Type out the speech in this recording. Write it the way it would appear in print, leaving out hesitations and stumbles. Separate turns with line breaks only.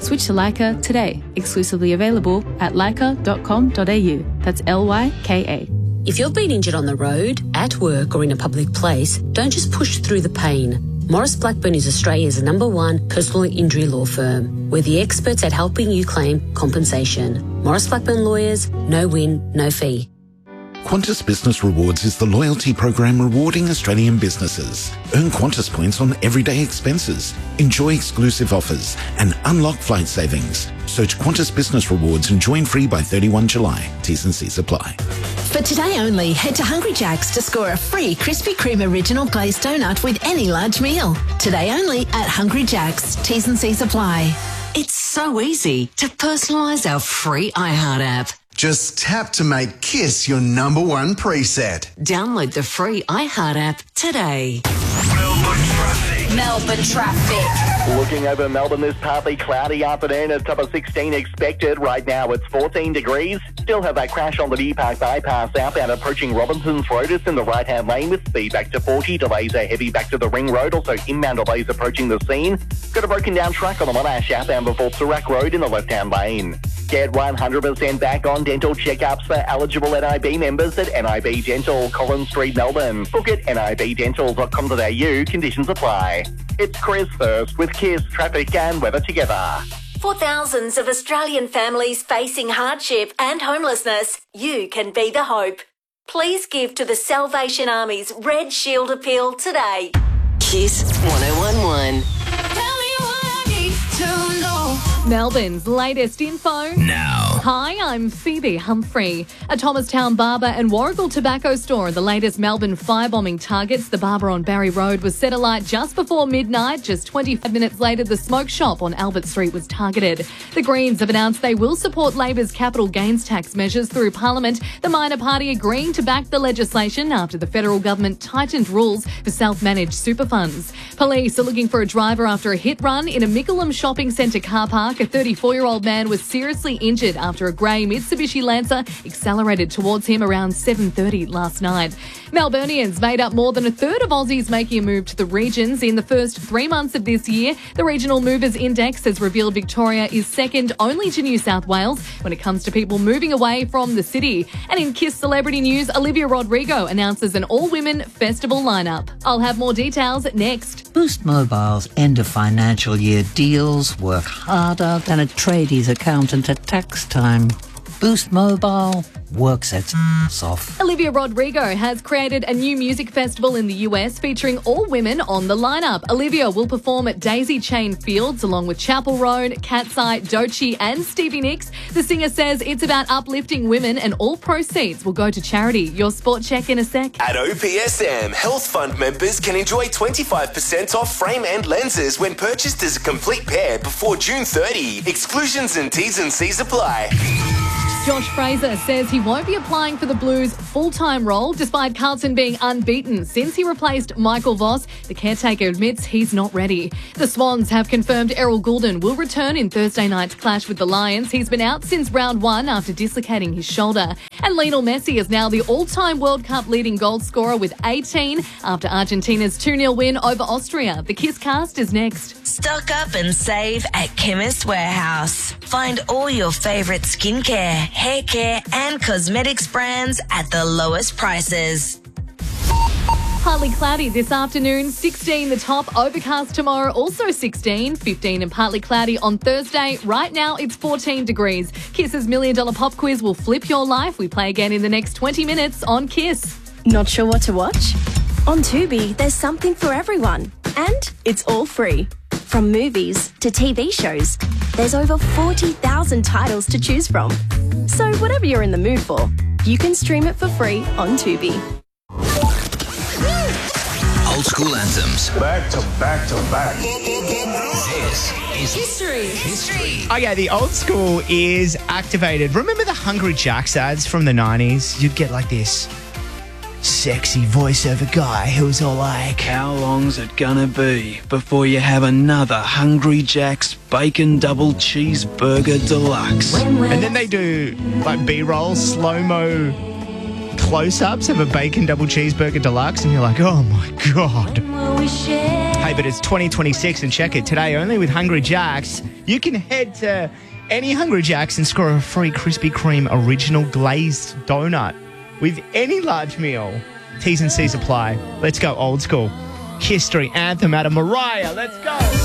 Switch to Leica today. Exclusively available at leica.com.au. That's Lyka.
If you've been injured on the road, at work or in a public place, don't just push through the pain. Maurice Blackburn is Australia's #1 personal injury law firm. We're the experts at helping you claim compensation. Maurice Blackburn Lawyers, no win, no fee.
Qantas Business Rewards is the loyalty program rewarding Australian businesses. Earn Qantas points on everyday expenses, enjoy exclusive offers, and unlock flight savings. Search Qantas Business Rewards and join free by 31 July. T's and C's apply.
For today only, head to Hungry Jack's to score a free Krispy Kreme Original Glazed Donut with any large meal. Today only at Hungry Jack's. T's and C's apply.
It's so easy to personalise our free iHeart app.
Just tap to make Kiss your #1 preset.
Download the free iHeart app today.
Melbourne traffic.
Looking over Melbourne, this partly cloudy afternoon, a top of 16 expected. Right now it's 14 degrees. Still have that crash on the New Park Bypass southbound approaching Robinson's Road. It's in the right-hand lane with speed back to 40. Delays are heavy back to the Ring Road. Also inbound delays approaching the scene. Got a broken down track on the Monash outbound before Surak Road in the left-hand lane. Get 100% back on dental checkups for eligible NIB members at NIB Dental, Collins Street, Melbourne. Book at nibdental.com.au. Conditions apply. It's Chris First with Kiss, traffic and weather together.
For thousands of Australian families facing hardship and homelessness, you can be the hope. Please give to the Salvation Army's Red Shield Appeal today.
Kiss 1011.
Melbourne's latest info
now.
Hi, I'm Phoebe Humphrey. A Thomastown barber and Warrigal tobacco store are the latest Melbourne firebombing targets. The barber on Barry Road was set alight just before midnight. Just 25 minutes later, the smoke shop on Albert Street was targeted. The Greens have announced they will support Labor's capital gains tax measures through Parliament, the minor party agreeing to back the legislation after the federal government tightened rules for self-managed super funds. Police are looking for a driver after a hit run in a Mickleham shopping centre car park. A 34-year-old man was seriously injured after a grey Mitsubishi Lancer accelerated towards him around 7:30 last night. Melburnians made up more than a third of Aussies making a move to the regions in the first 3 months of this year. The Regional Movers Index has revealed Victoria is second only to New South Wales when it comes to people moving away from the city. And in Kiss celebrity news, Olivia Rodrigo announces an all-women festival lineup. I'll have more details next.
Boost Mobile's end of financial year deals work harder than a tradies accountant at tax time. Boost Mobile works its ass off.
Olivia Rodrigo has created a new music festival in the US featuring all women on the lineup. Olivia will perform at Daisy Chain Fields along with Chapel Roan, Cat's Eye, Doechii and Stevie Nicks. The singer says it's about uplifting women and all proceeds will go to charity. Your sport check in a sec.
At OPSM, Health Fund members can enjoy 25% off frame and lenses when purchased as a complete pair before June 30. Exclusions and T's and C's apply.
Josh Fraser says he won't be applying for the Blues' full-time role despite Carlton being unbeaten since he replaced Michael Voss. The caretaker admits he's not ready. The Swans have confirmed Errol Goulden will return in Thursday night's clash with the Lions. He's been out since round 1 after dislocating his shoulder. And Lionel Messi is now the all-time World Cup leading goal scorer with 18 after Argentina's 2-0 win over Austria. The Kiss Cast is next.
Stock up and save at Chemist Warehouse. Find all your favourite skincare, hair care and cosmetics brands at the lowest prices.
Partly cloudy this afternoon, 16 the top, overcast tomorrow, also 16, 15 and partly cloudy on Thursday. Right now it's 14 degrees. Kiss's $1 Million Pop Quiz will flip your life. We play again in the next 20 minutes on Kiss.
Not sure what to watch? On Tubi, there's something for everyone. And it's all free. From movies to TV shows, there's over 40,000 titles to choose from. So whatever you're in the mood for, you can stream it for free on Tubi.
Old school anthems.
Back to back to back.
This is history.
Okay, the old school is activated. Remember the Hungry Jack's ads from the 90s? You'd get like this sexy voiceover guy who was all like,
how long's it gonna be before you have another Hungry Jack's Bacon Double Cheeseburger Deluxe?
And then they do like B-roll, slow-mo close-ups of a bacon double cheeseburger deluxe and you're like, oh my God. Hey, but it's 2026 and check it. Today only with Hungry Jack's. You can head to any Hungry Jack's and score a free Krispy Kreme original glazed donut with any large meal. T's and C's apply. Let's go old school. History anthem out of Mariah. Let's go.